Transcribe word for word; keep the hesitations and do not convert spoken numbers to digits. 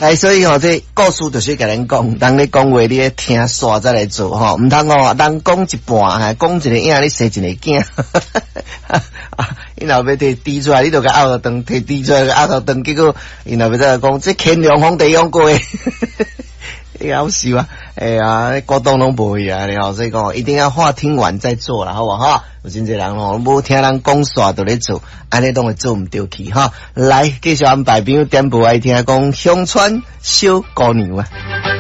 哎，所以吼、哦，这故事就是甲咱讲，当你讲话你咧听煞再来做吼，毋通哦，人讲一半，还讲一个影，你生一个囝。伊若要摕滴出来，你就甲拗头灯，摕滴出来拗头灯，结果伊若要再讲，这乾隆皇帝用过诶，好笑啊！哎呀，国栋拢无去啊，然后所以讲，一定要话听完再做啦，好不好？有真侪人吼，无听人讲煞就咧做，安尼拢会做毋对去哈。来，继续安排朋友点播爱听讲乡村小姑娘啊。